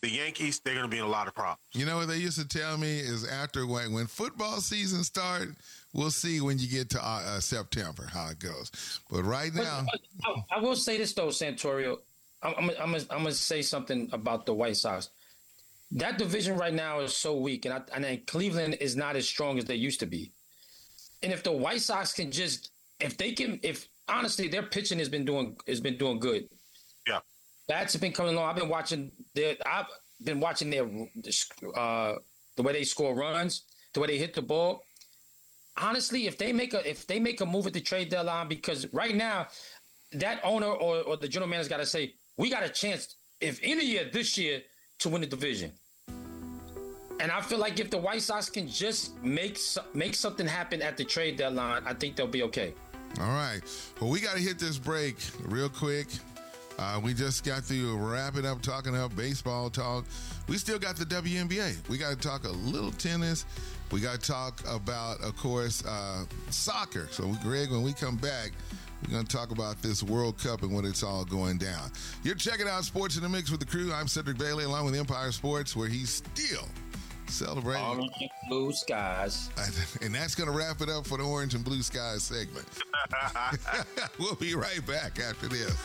the Yankees, they're going to be in a lot of problems. You know what they used to tell me is after when football season starts, we'll see when you get to September how it goes. But right now, I will say this though, Santorio. I'm gonna say something about the White Sox. That division right now is so weak, and Cleveland is not as strong as they used to be. And if the White Sox can if honestly their pitching has been doing good. Yeah, bats have been coming along. I've been watching their the way they score runs, the way they hit the ball. Honestly, if they make a move at the trade deadline, because right now that owner or the general manager's got to say, we got a chance, if any year this year, to win the division. And I feel like if the White Sox can just make something happen at the trade deadline, I think they'll be okay. All right. Well, we got to hit this break real quick. We just got to wrap it up talking about baseball talk. We still got the WNBA. We got to talk a little tennis. We got to talk about, of course, soccer. So, Greg, when we come back, we're going to talk about this World Cup and when it's all going down. You're checking out Sports in the Mix with the crew. I'm Cedric Bailey, along with Empire Sports, where he's still celebrating Orange and blue skies. And that's going to wrap it up for the Orange and Blue Skies segment. We'll be right back after this.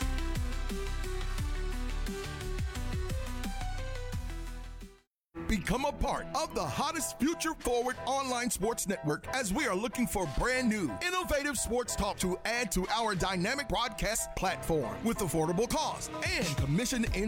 Become a part of the hottest future forward online sports network as we are looking for brand new, innovative sports talk to add to our dynamic broadcast platform with affordable cost and commission in